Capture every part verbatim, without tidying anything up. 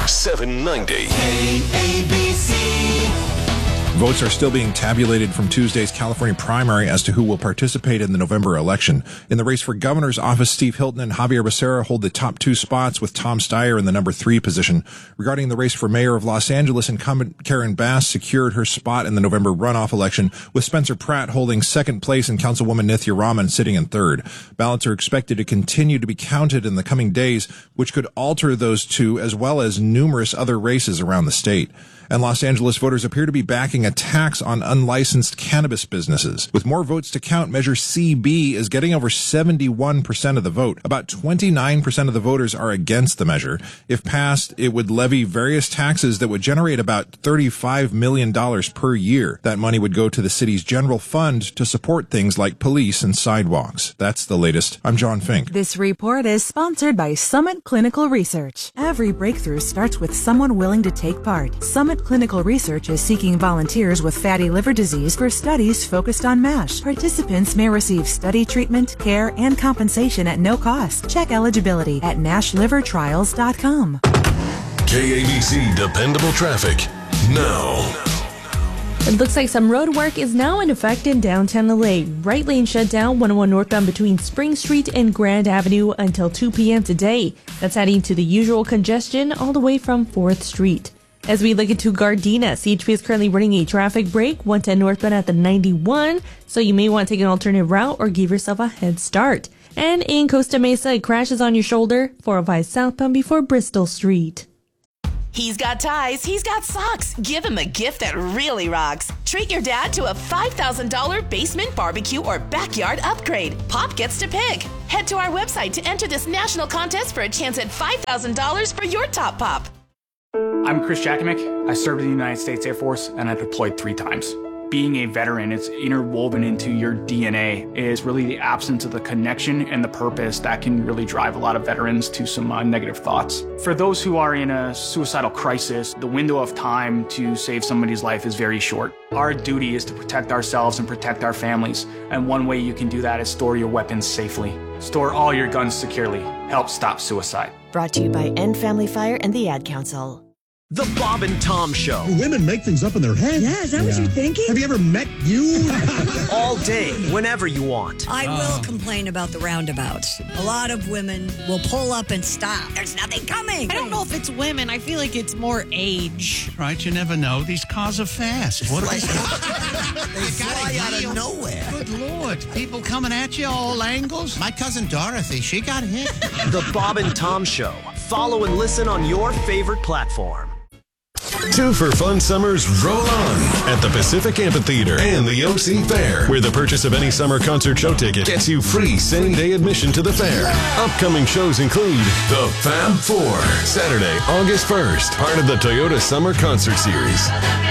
seven ninety. K A B C. Votes are still being tabulated from Tuesday's California primary as to who will participate in the November election. In the race for governor's office, Steve Hilton and Javier Becerra hold the top two spots, with Tom Steyer in the number three position. Regarding the race for mayor of Los Angeles, incumbent Karen Bass secured her spot in the November runoff election, with Spencer Pratt holding second place and Councilwoman Nithya Raman sitting in third. Ballots are expected to continue to be counted in the coming days, which could alter those two as well as numerous other races around the state. And Los Angeles voters appear to be backing a tax on unlicensed cannabis businesses. With more votes to count, Measure C B is getting over seventy-one percent of the vote. About twenty-nine percent of the voters are against the measure. If passed, it would levy various taxes that would generate about thirty-five million dollars per year. That money would go to the city's general fund to support things like police and sidewalks. That's the latest. I'm John Fink. This report is sponsored by Summit Clinical Research. Every breakthrough starts with someone willing to take part. Summit Clinical Research is seeking volunteers with fatty liver disease for studies focused on MASH. Participants may receive study treatment, care, and compensation at no cost. Check eligibility at nash liver trials dot com. K A B C Dependable Traffic now. It looks like some road work is now in effect in downtown L A. Right lane shut down one oh one northbound between Spring Street and Grand Avenue until two p.m. today. That's adding to the usual congestion all the way from fourth Street. As we look into Gardena, C H P is currently running a traffic break, one ten northbound at the ninety-one, so you may want to take an alternative route or give yourself a head start. And in Costa Mesa, it crashes on your shoulder, four oh five southbound before Bristol Street. He's got ties, he's got socks. Give him a gift that really rocks. Treat your dad to a five thousand dollars basement barbecue or backyard upgrade. Pop gets to pick. Head to our website to enter this national contest for a chance at five thousand dollars for your top pop. I'm Chris Jakimick. I served in the United States Air Force and I deployed three times. Being a veteran, it's interwoven into your D N A, is really the absence of the connection and the purpose that can really drive a lot of veterans to some uh, negative thoughts. For those who are in a suicidal crisis, the window of time to save somebody's life is very short. Our duty is to protect ourselves and protect our families, and one way you can do that is store your weapons safely. Store all your guns securely. Help stop suicide. Brought to you by End Family Fire and the Ad Council. The Bob and Tom Show. Women make things up in their head. Yeah, is that yeah. what you're thinking? Have you ever met you? All day, whenever you want. I will oh. complain about the roundabouts. A lot of women will pull up and stop. There's nothing coming. I don't know if it's women. I feel like it's more age. Right, you never know. These cars are fast. What like, they fly out of nowhere. Good Lord. People coming at you all angles. My cousin Dorothy, she got hit. The Bob and Tom Show. Follow and listen on your favorite platform. Two for Fun Summers roll on at the Pacific Amphitheater and the O C Fair, where the purchase of any summer concert show ticket gets you free same-day admission to the fair. Upcoming shows include the Fab Four, Saturday, August first, part of the Toyota Summer Concert Series.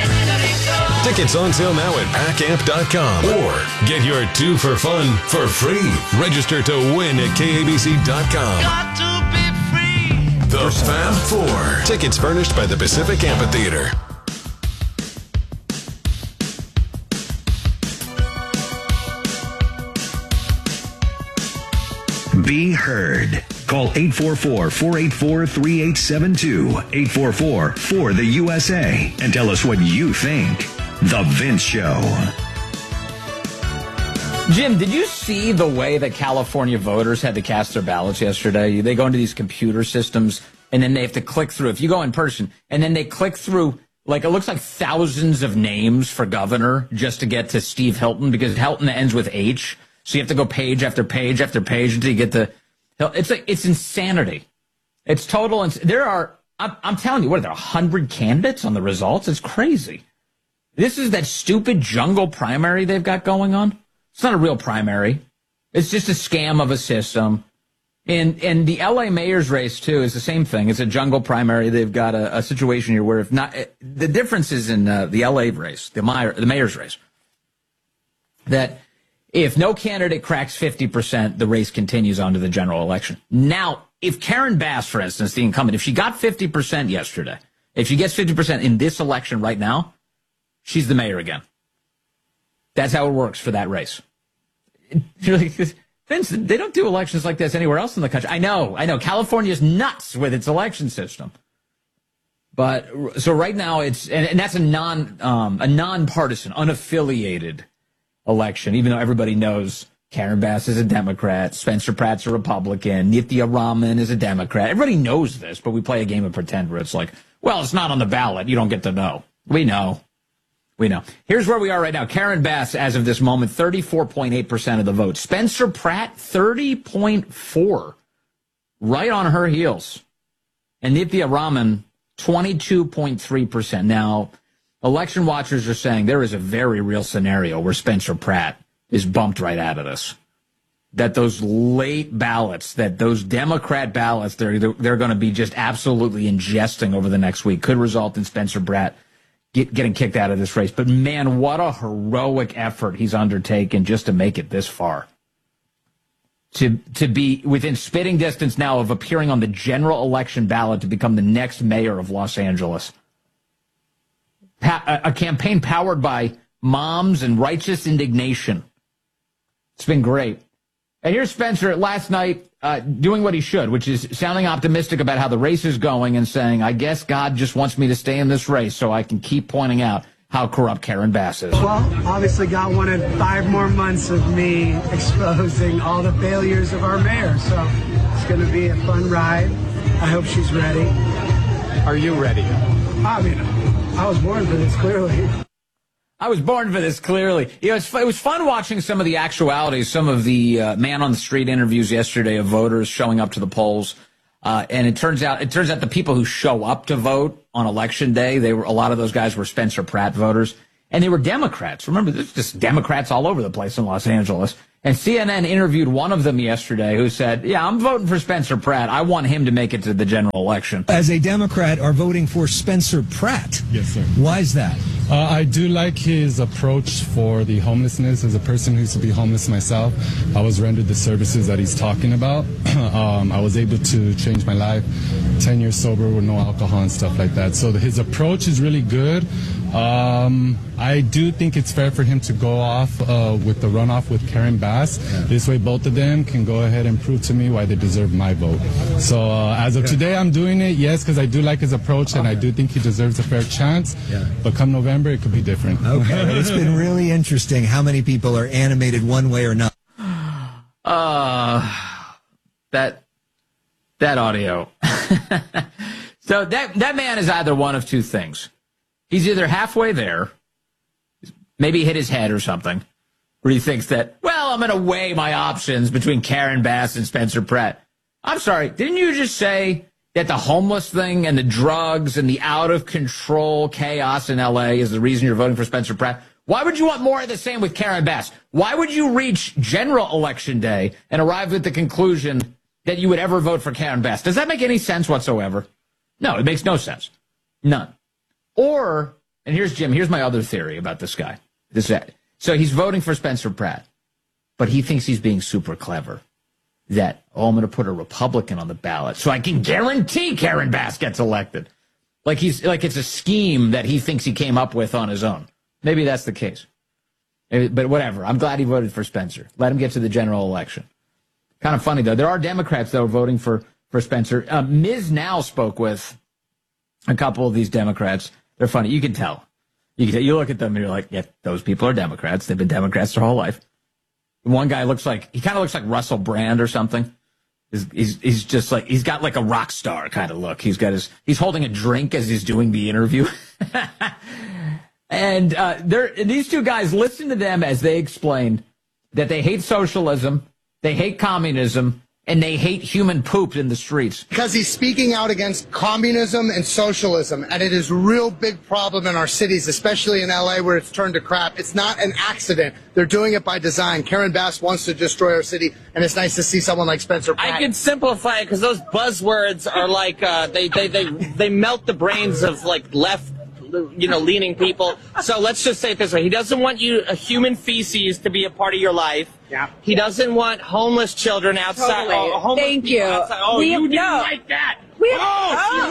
Tickets on sale now at pack amp dot com, or get your two for fun for free. Register to win at K A B C dot com. The Fab Four. Tickets furnished by the Pacific Amphitheater. Be heard. Call eight four four, four eight four, three eight seven two, eight four four, four the U S A, and tell us what you think. The Vince Show. Jim, did you see the way that California voters had to cast their ballots yesterday? They go into these computer systems, and then they have to click through. If you go in person, and then they click through, like, it looks like thousands of names for governor just to get to Steve Hilton, because Hilton ends with H. So you have to go page after page after page until you get to... It's like, it's insanity. It's total... Ins- there are... I'm, I'm telling you, what are there, one hundred candidates on the results? It's crazy. This is that stupid jungle primary they've got going on. It's not a real primary. It's just a scam of a system. And and the L A mayor's race, too, is the same thing. It's a jungle primary. They've got a, a situation here where if not... The difference is in uh, the L A race, the, mayor, the mayor's race, that if no candidate cracks fifty percent, the race continues on to the general election. Now, if Karen Bass, for instance, the incumbent, if she got fifty percent yesterday, if she gets fifty percent in this election right now, she's the mayor again. That's how it works for that race. Vince, they don't do elections like this anywhere else in the country. I know, I know. California's nuts with its election system. But so right now it's and, and that's a non um, a nonpartisan, unaffiliated election. Even though everybody knows Karen Bass is a Democrat, Spencer Pratt's a Republican, Nithya Raman is a Democrat. Everybody knows this, but we play a game of pretend where it's like, well, it's not on the ballot. You don't get to know. We know. We know. Here's where we are right now. Karen Bass, as of this moment, thirty-four point eight percent of the vote. Spencer Pratt, thirty point four, right on her heels. And Nithya Raman, twenty-two point three percent. Now, election watchers are saying there is a very real scenario where Spencer Pratt is bumped right out of this. That those late ballots, that those Democrat ballots, they're, they're going to be just absolutely ingesting over the next week could result in Spencer Pratt get, getting kicked out of this race. But, man, what a heroic effort he's undertaken just to make it this far. To to be within spitting distance now of appearing on the general election ballot to become the next mayor of Los Angeles. Pa- a, a campaign powered by moms and righteous indignation. It's been great. And here's Spencer last night uh, doing what he should, which is sounding optimistic about how the race is going and saying, I guess God just wants me to stay in this race so I can keep pointing out how corrupt Karen Bass is. Well, obviously God wanted five more months of me exposing all the failures of our mayor. So it's going to be a fun ride. I hope she's ready. Are you ready? I mean, I was born for this, clearly. I was born for this, clearly. You know, it's, it was fun watching some of the actualities, some of the uh, man-on-the-street interviews yesterday of voters showing up to the polls. Uh, and it turns out, it turns out the people who show up to vote on election day, they were, a lot of those guys were Spencer Pratt voters, and they were Democrats. Remember, there's just Democrats all over the place in Los Angeles. And C N N interviewed one of them yesterday who said, yeah, I'm voting for Spencer Pratt. I want him to make it to the general election. As a Democrat, are voting for Spencer Pratt. Yes, sir. Why is that? Uh, I do like his approach for the homelessness. As a person who used to be homeless myself, I was rendered the services that he's talking about. um, I was able to change my life, ten years sober with no alcohol and stuff like that. So the, his approach is really good. Um, I do think it's fair for him to go off uh, with the runoff with Karen Bass. Yeah. This way, both of them can go ahead and prove to me why they deserve my vote. So uh, as of today, I'm doing it, yes, because I do like his approach, and I do think he deserves a fair chance. Yeah. But come November, it could be different. Okay, well, it's been really interesting how many people are animated one way or another. Uh, that that audio. So that that man is either one of two things. He's either halfway there, maybe hit his head or something, where he thinks that, well, I'm going to weigh my options between Karen Bass and Spencer Pratt. I'm sorry, didn't you just say that the homeless thing and the drugs and the out-of-control chaos in L A is the reason you're voting for Spencer Pratt? Why would you want more of the same with Karen Bass? Why would you reach general election day and arrive at the conclusion that you would ever vote for Karen Bass? Does that make any sense whatsoever? No, it makes no sense. None. Or, and here's Jim, here's my other theory about this guy. This So he's voting for Spencer Pratt, but he thinks he's being super clever. That, oh, I'm going to put a Republican on the ballot so I can guarantee Karen Bass gets elected. Like he's like it's a scheme that he thinks he came up with on his own. Maybe that's the case. But whatever. I'm glad he voted for Spencer. Let him get to the general election. Kind of funny, though. There are Democrats, though, voting for, for Spencer. Uh, Miz Now spoke with a couple of these Democrats. They're funny. You can tell. You can tell. You look at them and you're like, yeah, those people are Democrats. They've been Democrats their whole life. One guy looks like, he kind of looks like Russell Brand or something. He's, he's, he's just like, he's got like a rock star kind of look. He's got his, he's holding a drink as he's doing the interview. And uh, they're, and these two guys, listen to them as they explained that they hate socialism, they hate communism, and they hate human poop in the streets. Because he's speaking out against communism and socialism, and it is a real big problem in our cities, especially in L A where it's turned to crap. It's not an accident. They're doing it by design. Karen Bass wants to destroy our city, and it's nice to see someone like Spencer Pratt. I can simplify it because those buzzwords are like, uh, they, they, they, they melt the brains of like left, you know, leaning people. So let's just say it this way. He doesn't want you, a human feces, to be a part of your life. Yeah. He doesn't want homeless children outside. Totally. Oh, homeless Thank people you. outside. Oh, we you have, didn't no. like that. We have, oh, oh, she ran away.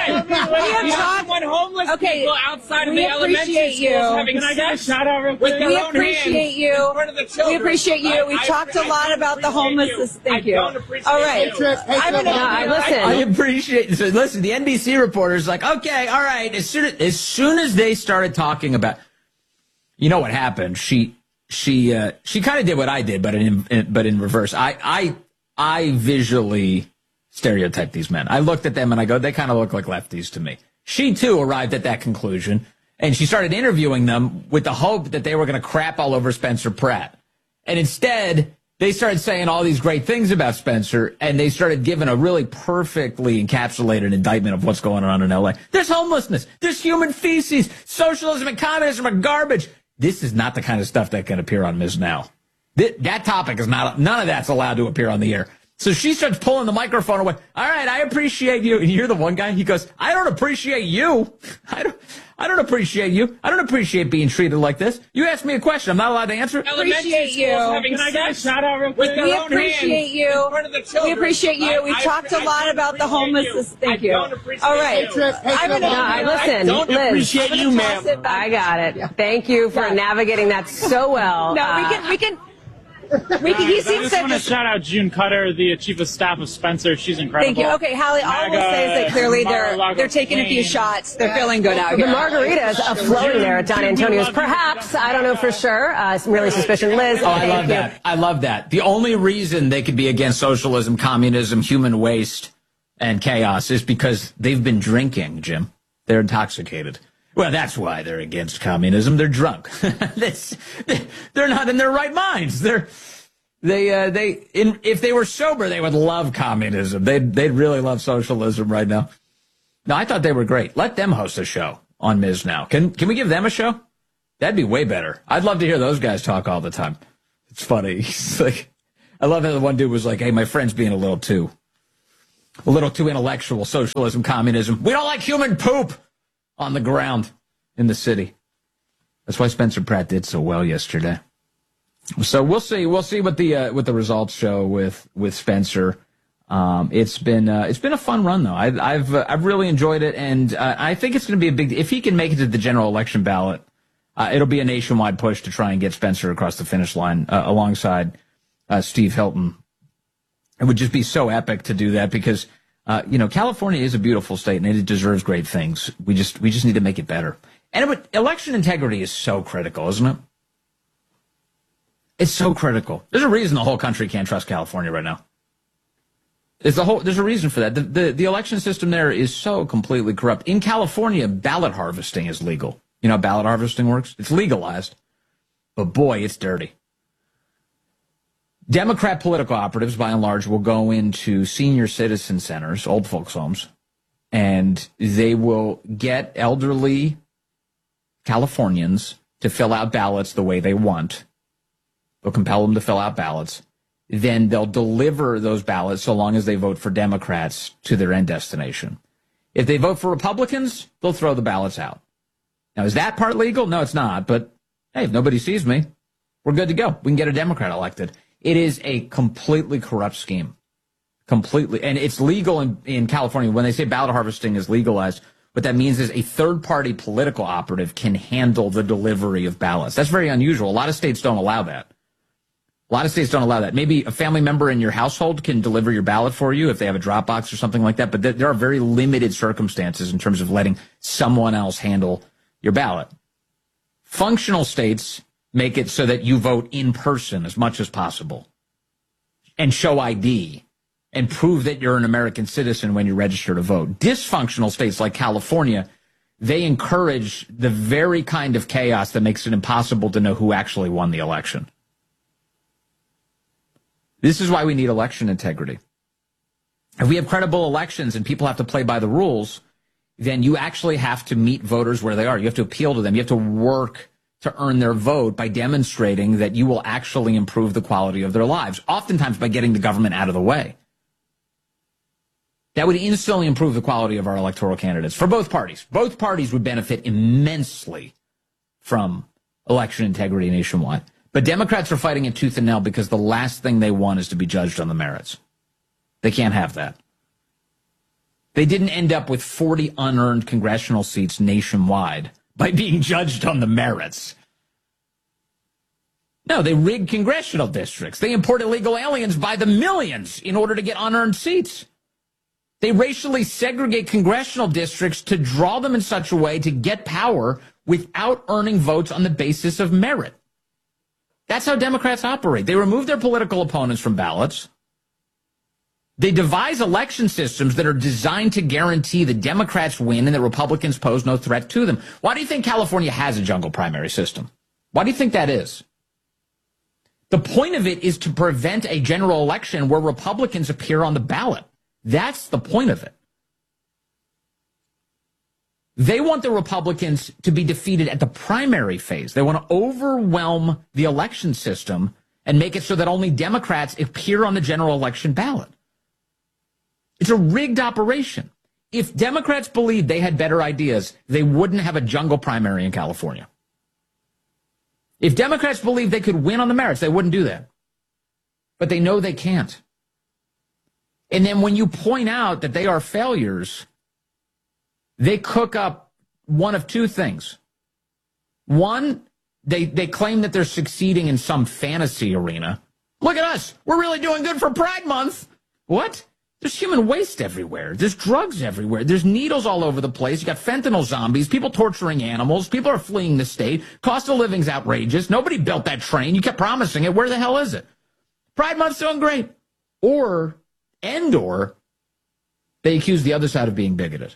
right. We have You talked- want homeless okay, people outside of we the elementary appreciate schools you. having Can I get a sex shout out real with quick? their We own appreciate hands you. in front of the children. We appreciate you. We I- talked I- a lot I about the appreciate homelessness. you. Thank I you. don't appreciate All right. you. I'm gonna No, I- listen. I appreciate. So listen, the N B C reporter's like, okay, all right. As soon as, as soon as they started talking about, you know what happened? She she uh, she kind of did what I did, but in, in but in reverse. I I I visually stereotype these men. I looked at them and I go, they kind of look like lefties to me. She too arrived at that conclusion, and she started interviewing them with the hope that they were going to crap all over Spencer Pratt, and instead they started saying all these great things about Spencer, and they started giving a really perfectly encapsulated indictment of what's going on in L A. There's homelessness. There's human feces. Socialism and communism are garbage. This is not the kind of stuff that can appear on Miz Now. Th- that topic is not, none of that's allowed to appear on the air. So she starts pulling the microphone away. All right, I appreciate you. And you're the one guy. He goes, I don't appreciate you. I don't, I don't appreciate you. I don't appreciate being treated like this. You asked me a question. I'm not allowed to answer it. Elementary schools having Can I get a sex shout out real quick? with their We own appreciate hands you. in front of the children. We appreciate you. I- We I- talked a I lot don't about the appreciate homelessness. you. Thank I you. don't appreciate All right. you. I'm gonna, No, I listen, don't Liz. appreciate I'm you, gonna ma'am. toss it back. I got it. Thank you for navigating that so well. No, we Uh, can. We can. We can. He Guys, I seems just to want to just. shout out June Cutter, the chief of staff of Spencer. She's incredible. Thank you. Okay, Hallie. All I will MAGA, say is that clearly they're Mar-a-Lago they're taking a few Plain. shots. They're feeling good out The here. margaritas are flowing there at Don Antonio's. Perhaps, I don't know for sure. Uh, some really suspicion. Liz, Oh, I thank love you. that. I love that. The only reason they could be against socialism, communism, human waste, and chaos is because they've been drinking, Jim. They're intoxicated. Well, that's why they're against communism. They're drunk. This- they're not in their right minds. They're they uh, they in, if they were sober, they would love communism. They'd they'd really love socialism right now. No, I thought they were great. Let them host a show on Miz Now. Can can we give them a show? That'd be way better. I'd love to hear those guys talk all the time. It's funny. It's like, I love how the one dude was like, hey, my friend's being a little too, a little too intellectual. Socialism, communism. We don't like human poop on the ground in the city. That's why Spencer Pratt did so well yesterday. So we'll see. We'll see what the uh, what the results show with with Spencer. Um, it's been uh, it's been a fun run though. I, I've uh, I've really enjoyed it, and uh, I think it's going to be a big. If he can make it to the general election ballot, uh, it'll be a nationwide push to try and get Spencer across the finish line uh, alongside uh, Steve Hilton. It would just be so epic to do that because uh, you know California is a beautiful state and it deserves great things. We just we just need to make it better. And it would, election integrity is so critical, isn't it? It's so critical. There's a reason the whole country can't trust California right now. There's a whole. There's a reason for that. The, the the election system there is so completely corrupt. In California, ballot harvesting is legal. You know how ballot harvesting works? It's legalized, but boy, it's dirty. Democrat political operatives, by and large, will go into senior citizen centers, old folks' homes, and they will get elderly Californians to fill out ballots the way they want. They'll compel them to fill out ballots. Then they'll deliver those ballots so long as they vote for Democrats to their end destination. If they vote for Republicans, they'll throw the ballots out. Now, is that part legal? No, it's not. But, hey, if nobody sees me, we're good to go. We can get a Democrat elected. It is a completely corrupt scheme. Completely. And it's legal in, in California. When they say ballot harvesting is legalized, what that means is a third-party political operative can handle the delivery of ballots. That's very unusual. A lot of states don't allow that. A lot of states don't allow that. Maybe a family member in your household can deliver your ballot for you if they have a drop box or something like that. But th- there are very limited circumstances in terms of letting someone else handle your ballot. Functional states make it so that you vote in person as much as possible and show I D and prove that you're an American citizen when you register to vote. Dysfunctional states like California, they encourage the very kind of chaos that makes it impossible to know who actually won the election. This is why we need election integrity. If we have credible elections and people have to play by the rules, then you actually have to meet voters where they are. You have to appeal to them. You have to work to earn their vote by demonstrating that you will actually improve the quality of their lives, oftentimes by getting the government out of the way. That would instantly improve the quality of our electoral candidates for both parties. Both parties would benefit immensely from election integrity nationwide. But Democrats are fighting it tooth and nail because the last thing they want is to be judged on the merits. They can't have that. They didn't end up with forty unearned congressional seats nationwide by being judged on the merits. No, they rigged congressional districts. They import illegal aliens by the millions in order to get unearned seats. They racially segregate congressional districts to draw them in such a way to get power without earning votes on the basis of merit. That's how Democrats operate. They remove their political opponents from ballots. They devise election systems that are designed to guarantee the Democrats win and the Republicans pose no threat to them. Why do you think California has a jungle primary system? Why do you think that is? The point of it is to prevent a general election where Republicans appear on the ballot. That's the point of it. They want the Republicans to be defeated at the primary phase. They want to overwhelm the election system and make it so that only Democrats appear on the general election ballot. It's a rigged operation. If Democrats believed they had better ideas, they wouldn't have a jungle primary in California. If Democrats believed they could win on the merits, they wouldn't do that. But they know they can't. And then when you point out that they are failures, they cook up one of two things. One, they, they claim that they're succeeding in some fantasy arena. Look at us. We're really doing good for Pride Month. What? There's human waste everywhere. There's drugs everywhere. There's needles all over the place. You got fentanyl zombies, people torturing animals. People are fleeing the state. Cost of living's outrageous. Nobody built that train. You kept promising it. Where the hell is it? Pride Month's doing great. Or, and or, they accuse the other side of being bigoted.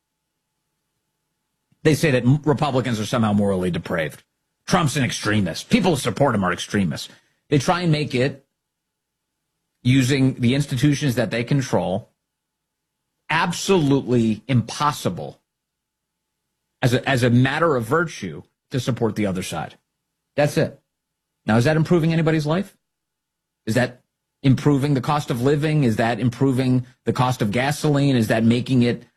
They say that Republicans are somehow morally depraved. Trump's an extremist. People who support him are extremists. They try and make it, using the institutions that they control, absolutely impossible as a, as a matter of virtue to support the other side. That's it. Now, is that improving anybody's life? Is that improving the cost of living? Is that improving the cost of gasoline? Is that making it